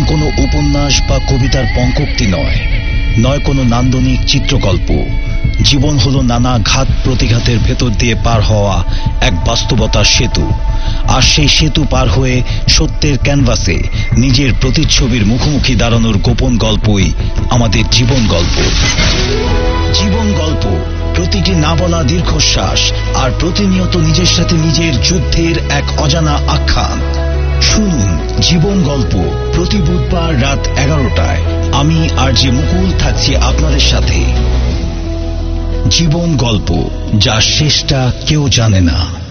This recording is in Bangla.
কোনো উপন্যাস বা কবিতার পঙ্কোক্তি নয়, নয় কোনো নান্দনিক চিত্রকল্প। জীবন হলো নানা ঘাত প্রতিঘাতের ভেতর দিয়ে পার হওয়া এক বাস্তবতার সেতু। আর সেই সেতু পার হয়ে সত্যের ক্যানভাসে নিজের প্রতিচ্ছবির মুখোমুখি দাঁড়ানোর গোপন গল্পই আমাদের জীবন গল্প। জীবন গল্প, প্রতিটি না বলা দীর্ঘশ্বাস আর প্রতিনিয়ত নিজের সাথে নিজের যুদ্ধের এক অজানা আখ্যান। শুনুন জীবন গল্প প্রতি বুধবার রাত 11টায়। আমি আরজে মুকুল থাকছি আপনাদের সাথে। জীবন গল্প, যার শেষটা কেউ জানে না।